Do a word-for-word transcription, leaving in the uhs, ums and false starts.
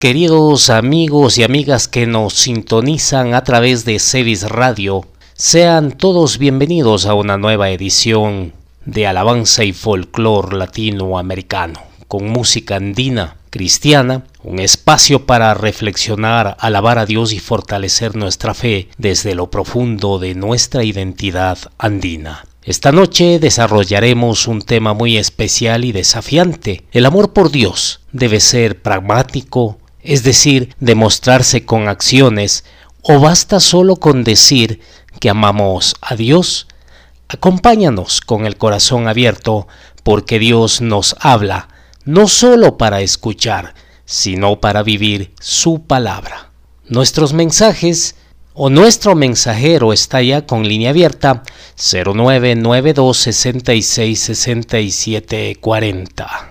Queridos amigos y amigas que nos sintonizan a través de Cevis Radio, sean todos bienvenidos a una nueva edición de Alabanza y Folclor Latinoamericano, con música andina, cristiana, un espacio para reflexionar, alabar a Dios y fortalecer nuestra fe desde lo profundo de nuestra identidad andina. Esta noche desarrollaremos un tema muy especial y desafiante. El amor por Dios debe ser pragmático, es decir, demostrarse con acciones, o basta solo con decir que amamos a Dios. Acompáñanos con el corazón abierto, porque Dios nos habla, no solo para escuchar, sino para vivir su palabra. Nuestros mensajes o nuestro mensajero está ya con línea abierta cero nueve nueve dos, seis seis, seis siete cuatro cero.